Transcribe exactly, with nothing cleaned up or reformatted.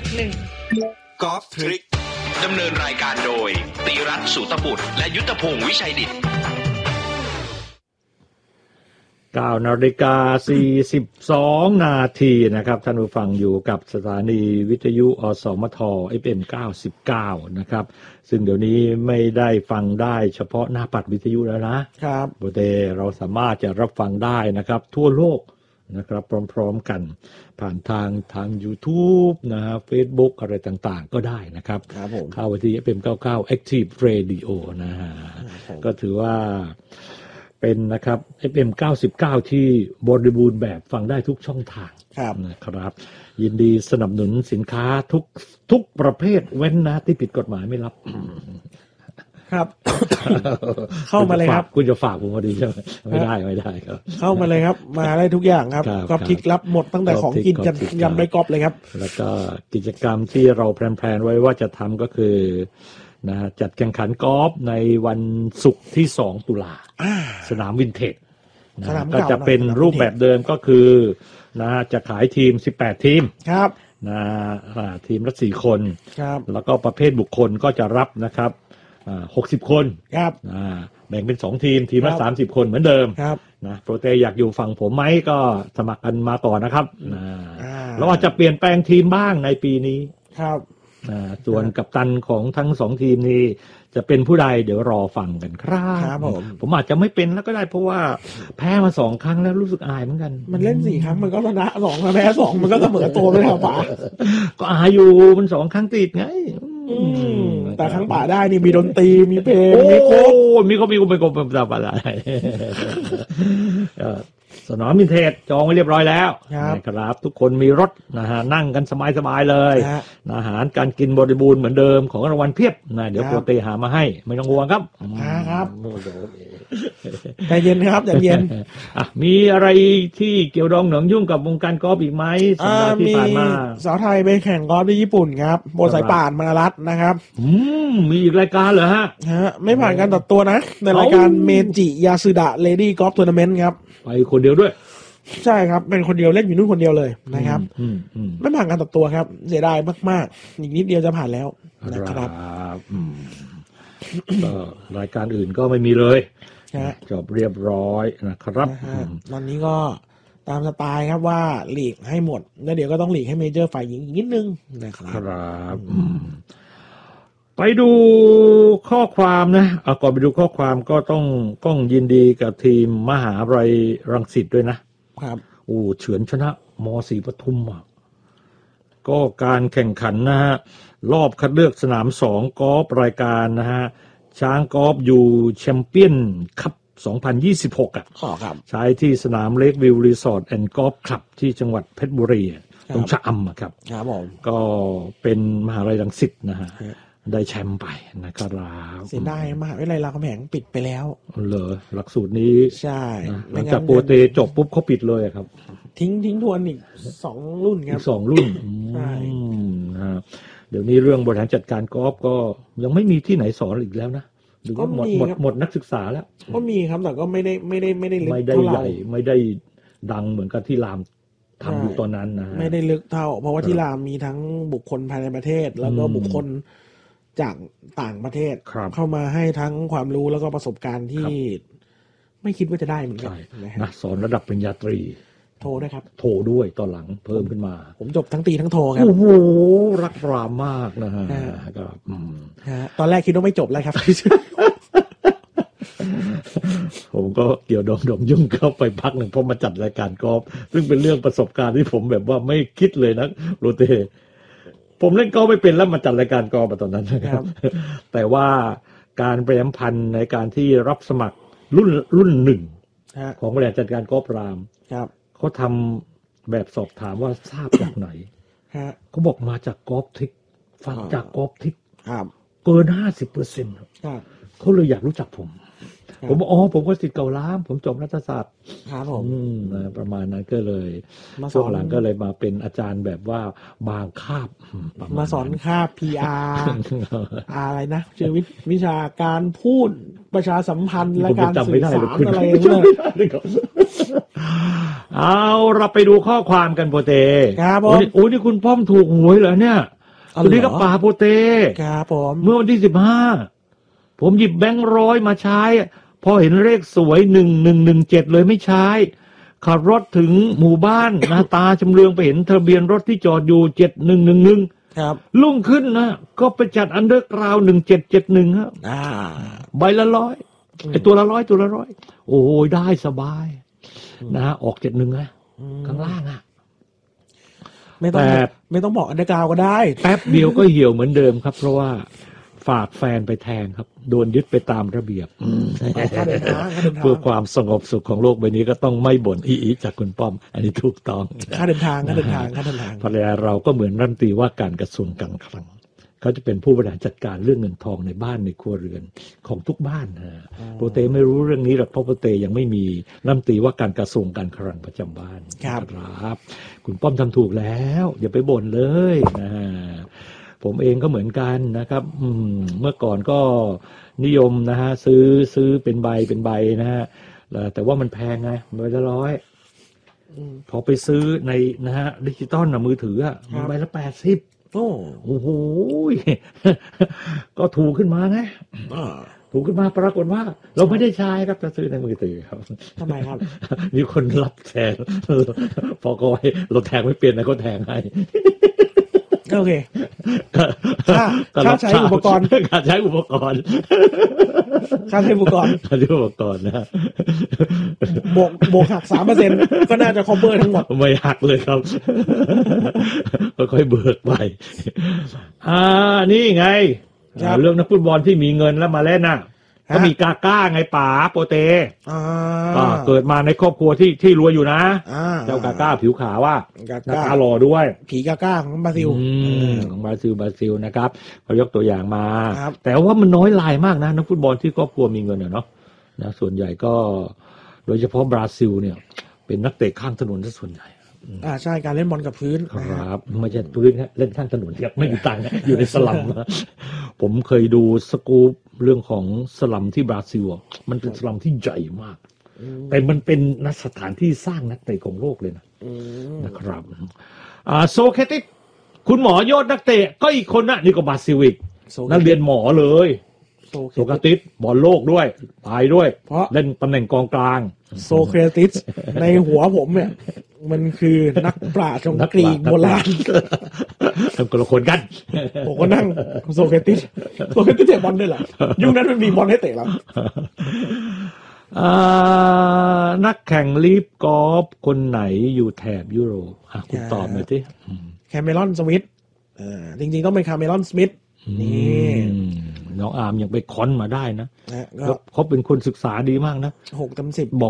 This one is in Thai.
หนึ่งกอล์ฟทริคดำเนินรายการโดยติรัตน์สุตบุตรและยุทธพงศ์วิชัยดิษฐ์เก้านาฬิกาสี่สิบสองนาทีนะครับท่านผู้ฟังอยู่กับสถานีวิทยุอสมท เอฟ เอ็ม เก้าสิบเก้านะครับซึ่งเดี๋ยวนี้ไม่ได้ฟังได้เฉพาะหน้าปัดวิทยุแล้วนะครับโบเตเราสามารถจะรับฟังได้นะครับทั่วโลกนะครับพร้อมๆกันผ่านทางทาง YouTube นะฮะ Facebook อะไรต่างๆก็ได้นะครับเข้าไปที่ เอฟ เอ็ม เก้าสิบเก้า Active Radio นะฮะก็ถือว่าเป็นนะครับ เอฟ เอ็ม เก้าสิบเก้าที่บริบูรณ์แบบฟังได้ทุกช่องทางนะครับยินดีสนับสนุนสินค้าทุกทุกประเภทเว้นนะที่ผิดกฎหมายไม่รับครับ เข้ามาเลยครับคุณจะฝากผมพอดีใช่ไหมไม่ได้ไม่ได้ครับเข้ามาเลยครับมาได้ทุกอย่างครับกอบทิกรับหมดตั้งแต่ของกินจนยำใบกอบเลยครับแล้วก็กิจกรรมที่เราแพลนๆไว้ว่าจะทำก็คือนะจัดแข่งขันกอล์ฟในวันศุกร์ที่สองตุลาสนามวินเทจนะก็จะเป็นรูปแบบเดิมก็คือนะจะขายทีมสิบแปดทีมครับนะทีมละสี่คนแล้วก็ประเภทบุคคลก็จะรับนะครับหกสิบคนครับแบ่งเป็นสองทีมทีมละสามสิบคนเหมือนเดิมนะโปรเตอยากอยู่ฝั่งผมไหมก็สมัครกันมาก่อนนะครับเราอาจจะเปลี่ยนแปลงทีมบ้างในปีนี้ครับส่วนกัปตันของทั้งสองทีมนี้จะเป็นผู้ใดเดี๋ยวรอฟังกันครับผมผมอาจจะไม่เป็นแล้วก็ได้เพราะว่าแพ้มาสองครั้งแล้วรู้สึกอายเหมือนกันมันเล่นสี่ครั้งมันก็ชนะสองแพ้สองมันก็เสมอตัวไม่เท่าป๋าก็อายอยู่มันสองครั้งติดไงแต่ครั้งป๋าได้นี่มีดนตรีมีเพลงมีโค้ดมีเขามีกูเป็นกบเป็นตาอะไรสนามวินเทจจองไว้เรียบร้อยแล้วนะครับทุกคนมีรถนะฮะนั่งกันสบายๆเลยอาหารการกินบริบูรณ์เหมือนเดิมของรางวัลเพียบนะเดี๋ยวโปรเตหามาให้ไม่ต้องห่วงครับครับใจเย็นครับใจเย็นมีอะไรที่เกี่ยวดองเหนืองยุ่งกับวงการกอล์ฟอีกไหมสัปดาห์ที่ผ่านมาสาวไทยไปแข่งกอล์ฟที่ญี่ปุ่นครับโบสายป่านมารัดนะครับอืมมีอีกรายการเหรอฮะฮะไม่ผ่านการตัดตัวนะในรายการเมจิยาสึดะเลดี้กอล์ฟทัวร์นาเมนต์ครับไปคนเดียวด้วยใช่ครับเป็นคนเดียวเล่นอยู่นู่นคนเดียวเลยนะครับไม่ผ่านการตัดตัวครับเสียดายมากๆอีกนิดเดียวจะผ่านแล้วนะครับก็รายการอื่นก็ไม่มีเลยจบเรียบร้อยนะครับตอนนี้ก็ตามสไตล์ครับว่าหลีกให้หมดแล้วเดี๋ยวก็ต้องหลีกให้เมเจอร์ฝ่ายหญิงอีกนิดนึงนะครับครับไปดูข้อความนะเอาก่อนไปดูข้อความก็ต้องต้องยินดีกับทีมมหาวิทยาลัยรังสิตด้วยนะครับโอ้เฉือนชนะม.ศรีปทุมอ่ะก็การแข่งขันนะฮะรอบคัดเลือกสนามสองกอล์ฟรายการนะฮะช้างกอล์ฟอยู่แชมเปี้ยนคัพสองพันยี่สิบหกอ่ะใช้ที่สนามเลควิวรีสอร์ทแอนด์กอล์ฟคลับที่จังหวัดเพชรบุรีตรงชะอำครับครับผมก็เป็นมหาวิทยาลัยรังสิตนะฮะได้แชมป์ไปนะครับเสียดายมหาวิทยาลัยรามคำแหงปิดไปแล้วเหรอหลักสูตรนี้ใช่หลังจากโปรเตจบปุ๊บเขาปิดเลยครับทิ้งทิ้งทวนอีกสองรุ่นครับอีกสองรุ่นใช่เดี๋ยวนี้เรื่องบริหารจัดการกอล์ฟก็ยังไม่มีที่ไหนสอนอีกแล้วนะหรือว่าหมดหมดหมดนักศึกษาแล้วก็มีครับแต่ก็ไม่ได้ไม่ได้ไม่ได้ลึกไม่ได้ใหญ่ไม่ได้ดังเหมือนกับที่รามทำอยู่ตอนนั้นนะไม่ได้ลึกเท่าเพราะว่าที่รามมีทั้งบุคคลภายในประเทศแล้วก็บุคคลจากต่างประเทศเข้ามาให้ทั้งความรู้แล้วก็ประสบการณ์ที่ไม่คิดว่าจะได้เหมือนกันนะสอนระดับปริญญาตรีโทด้วยครับโทด้วยตอนหลังเพิ่มขึ้นมาผมจบทั้งตีทั้งโทครับโอ้โหรักรามมากนะฮะก็ตอนแรกคิดว่าไม่จบแล้วครับผมก็เกี่ยวดองดองยุ่งเข้าไปพักหนึ่งเพราะมาจัดรายการกอล์ฟซึ่งเป็นเรื่องประสบการณ์ที่ผมแบบว่าไม่คิดเลยนะโรเต้ผมเล่นกอล์ฟไม่เป็นแล้วมาจัดรายการกอล์ฟตอนนั้นนะครับแต่ว่าการประชาสัมพันธ์ในการที่รับสมัครรุ่นรุ่นหนึ่งของบริหารจัดการกอล์ฟรามเขาทำแบบสอบถามว่าทราบจากไหนเขาบอกมาจากกอล์ฟทริกฟังจากกอล์ฟทริกเกินห้าสิบเปอร์เซ็นต์เขาเลยอยากรู้จักผมผมบอกอ๋อผมก็ศิษย์เก่าล้ามผมจบรัฐศาสตร์ครับผมประมาณนั้นก็เลยช่วงหลังก็เลยมาเป็นอาจารย์แบบว่าบางคาบมาสอนคาบ พี อาร์ อะไรนะชื่อวิชาการพูดประชาสัมพันธ์และการสื่อสารอะไรเนี่ยเอาเราไปดูข้อความกันโปรเตครับผมโอ้นี่คุณป้อมถูกหวยเหรอเนี่ยอ๋อสวัสดีครับป๋าโปเต้ครับผมเมื่อวันที่สิบห้าผมหยิบแบงค์ร้อยมาใช้พอเห็นเลขสวยหนึ่งหนึ่งหนึ่งเจ็ดเลยไม่ใช้ขับรถถึงหมู่บ้าน หน้าตาชำเลืองไปเห็นทะเบียนรถที่จอดอยู่เจ็ดหนึ่งหนึ่งหนึ่งครับลุ่งขึ้นนะก็ไปจัดอันเดอร์กราวหนึ่งเจ็ดเจ็ดหนึ่งครับอ่าใบละร้อยไอตัวละร้อยตัวละร้อยโอ้ยได้สบายนะฮะออกเจ็ดหนึ่งนะข้างล่างอ่ะไม่ต้องไม่ต้องบอกอันเดอร์กราวก็ได้แป๊บเดียวก็เหี่ยวเหมือนเดิมครับเพราะว่าฝากแฟนไปแทนครับโดนยึดไปตามระเบียบเพื่อความสงบสุขของโลกใบนี้ก็ต้องไม่บ่นอีอีจากคุณป้อมอันนี้ถูกต้องค่าเดินทางค่าเดินทางค่าเดินทางภรรยาเราก็เหมือนรัฐมนตรีว่าการกระทรวงการคลังเขาจะเป็นผู้บริหารจัดการเรื่องเงินทองในบ้านในครัวเรือนของทุกบ้านนะโปเต้ไม่รู้เรื่องนี้หรอกเพราะโปเต้ยังไม่มีรัฐมนตรีว่าการกระทรวงการคลังประจำบ้านครับคุณป้อมทำถูกแล้วอย่าไปบ่นเลยนะผมเองก็เหมือนกันนะครับเมื่อก่อนก็นิยมนะฮะซื้อซื้อเป็นใบเป็นใบนะฮะแต่ว่ามันแพงไงใบละร้อยพอไปซื้อในนะฮะดิจิตอลนะมือถืออ่ะใบละแปดสิบโอ้โหก็ถูกขึ้นมาไงถูกขึ้นมาปรากฏว่าเราไม่ได้ใช้ครับจะซื้อในมือถือครับทำไมครับมีคนรับแทนพอก็เราแทงไม่เปลี่ยนนะก็แทงให้โอเคค่าค่าใช้อุปกรณ์ค่าใช้อุปกรณ์ค่าใช้อุปกรณ์ค่าใช้อุปกรณ์นะบวกบวกหักสามเปอร์เซ็นต์ก็น่าจะ cover ทั้งหมดไม่หักเลยครับค่อยๆเบิกไปอ่านี่ไงเรื่องนักฟุตบอลที่มีเงินแล้วมาเล่นน่ะก็มีกาก้าไงป๋าโปเต้ก็เกิดมาในครอบครัวที่ที่รวยอยู่นะเจ้ากาก้าผิวขาวว่าหน้าตาหล่อด้วยผีกาก้าของบราซิลของบราซิลบราซิลนะครับเขายกตัวอย่างมาแต่ว่ามันน้อยรายมากนะนักฟุตบอลที่ครอบครัวมีเงินเนาะนะส่วนใหญ่ก็โดยเฉพาะบราซิลเนี่ยเป็นนักเตะข้างถนนซะส่วนใหญ่อ่าใช่การเล่นบอลกับพื้นครับไม่ใช่พื้นฮะเล่นข้างถนนครับไม่มีตังค์อยู่ในสลัมผมเคยดูสกู๊ปเรื่องของสลัมที่บราซิลมันเป็นสลัมที่ใหญ่มากแต่มันเป็นนักสถานที่สร้างนักเตะของโลกเลยนะนะครับอ่าโซเคติสคุณหมอยอดนักเตะก็อีกคนนะนี่ก็บราซิลอีกนักเรียนหมอเลยโซเคติสบอลโลกด้วยตายด้วยเพราะเล่นตำแหน่งกองกลางโซเคติสในหัวผมเนี่ยมันคือนักปราชญ์กรีกโบราณทำคนละคนกันผมก็นั่งโซเคติสโซเคติสเตะบอลด้วยเหรอยุคนั้นมันมีบอลให้เตะแล้วนักแข่งลีฟกอล์ฟคนไหนอยู่แถบยุโรปคุณตอบหน่อยสิแคมเมรอนสมิธจริงๆต้องเป็นคาเมรอนสมิธนี่น้องอาร์มยังไปค้นมาได้นะเขาเป็นคนศึกษาดีมากนะหกเต็มสิบ